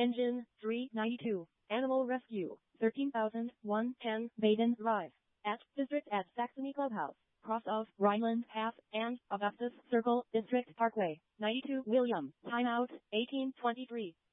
Engine 392. Animal Rescue 13,110 Baden Drive. At District at Saxony Clubhouse. Cross of Rhineland Path and Augustus Circle District Parkway. 92 William. Timeout 1823.